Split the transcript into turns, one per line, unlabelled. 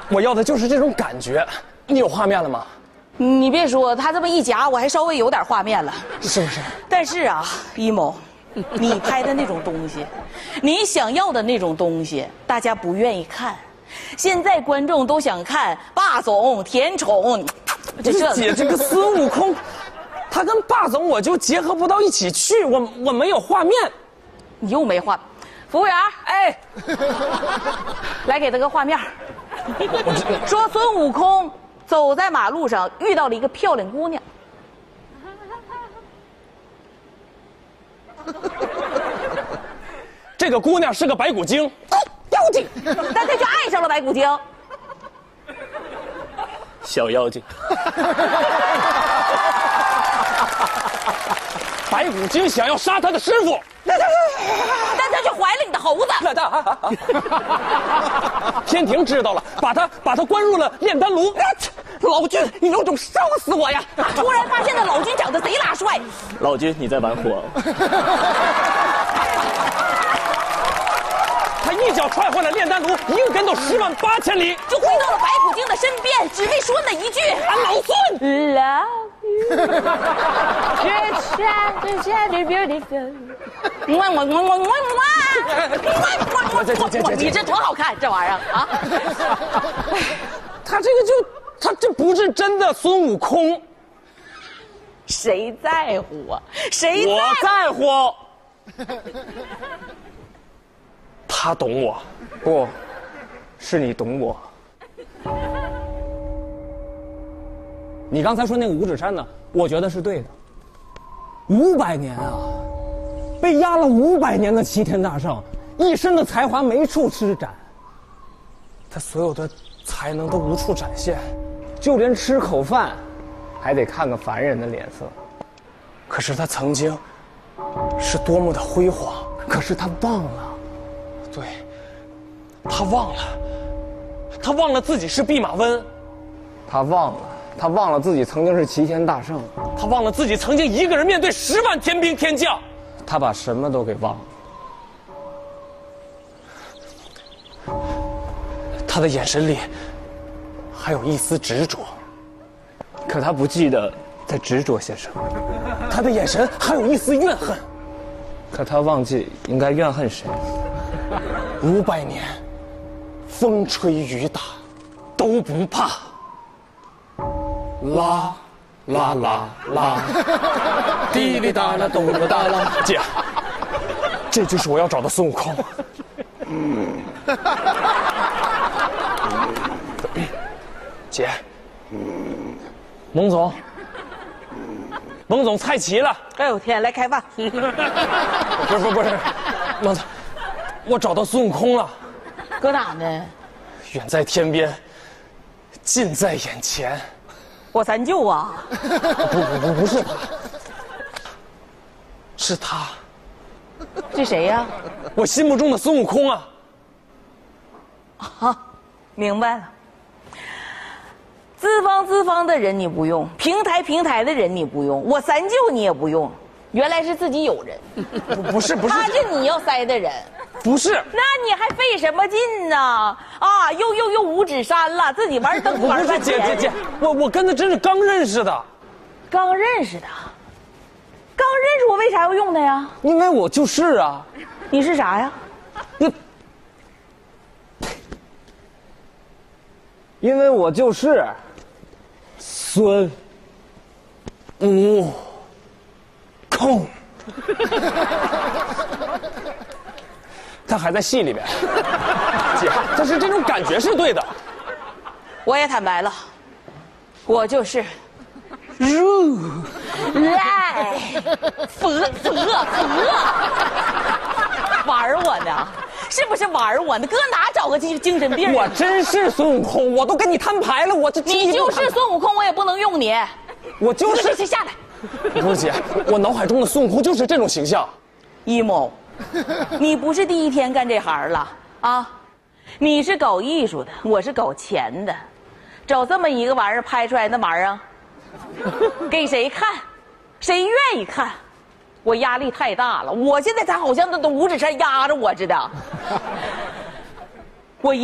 我要的就是这种感觉。你有画面了吗？
你别说，他这么一夹，我还稍微有点画面了，
是不是？
但是啊，一某，你拍的那种东西，你想要的那种东西，大家不愿意看。现在观众都想看霸总、甜宠，
姐，这个孙悟空，他跟霸总我就结合不到一起去，我没有画面。
你又没画，服务员，
哎，
来给他个画面。说孙悟空走在马路上遇到了一个漂亮姑娘，
这个姑娘是个白骨精，
妖精，但他却爱上了白骨精。
小妖精。白骨精想要杀他的师傅，
但他却怀了你的猴子。
天庭知道了，把他关入了炼丹炉。老君，你有种烧死我呀！
突然发现的老君长得贼拉帅。
老君，你在玩火。
他一脚踹坏了炼丹炉，一个跟头108000里，
就回到了白骨精的身边，只为说那一句：
俺老孙
Love you, you're so beautiful。你这多好看，这玩意儿啊！
他这不是真的孙悟空，
谁在乎啊？谁
我在乎。他懂我，不是你懂我。你刚才说那个五指山呢？我觉得是对的。500年啊，被压了500年的齐天大圣，一身的才华没处施展，他所有的才能都无处展现，就连吃口饭，还得看个凡人的脸色。可是他曾经是多么的辉煌，可是他忘了。对，他忘了自己是弼马温，他忘了自己曾经是齐天大圣，他忘了自己曾经一个人面对10万天兵天将，他把什么都给忘了。他的眼神里还有一丝执着，可他不记得在执着些什么。他的眼神还有一丝怨恨，可他忘记应该怨恨谁。500年，风吹雨打，都不怕。啦啦啦啦，滴哩哒啦咚啦哒啦。姐，这就是我要找的孙悟空。姐，蒙总，菜齐了。
哎呦天，来开饭。
不是，蒙总。我找到孙悟空了，
搁哪呢？
远在天边，近在眼前。
我三舅啊！
不是他，是他。
是谁呀？
我心目中的孙悟空啊！
啊，明白了。资方的人你不用，平台的人你不用，我三舅你也不用，原来是自己有人。
不是，
他是你要塞的人。
不是，
那你还费什么劲呢？啊，又五指山了，自己玩灯玩半天。
姐，我跟他真是刚认识的。
刚认识我为啥要用他呀？
因为我就是啊。
你是啥呀？
因为我就是孙悟空。他还在戏里边，姐，但是这种感觉是对的。
我也坦白了，我就是如来佛，玩我呢？是不是玩我呢？搁哪找个精神病？
我真是孙悟空，我都跟你摊牌了，
你就是孙悟空，我也不能用你。
我就是。
下来。
不是姐，我脑海中的孙悟空就是这种形象。
一某，你不是第一天干这行了啊！你是搞艺术的，我是搞钱的，找这么一个玩意儿拍出来那玩意儿，给谁看？谁愿意看？我压力太大了，我现在才好像那五指山压着我似的。